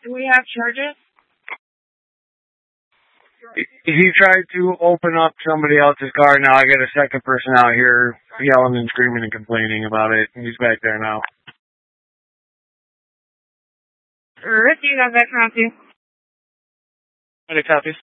Do we have charges? He tried to open up somebody else's car. Now I got a second person out here yelling and screaming and complaining about it. He's back there now. Ricky, you got that from you. Any copies?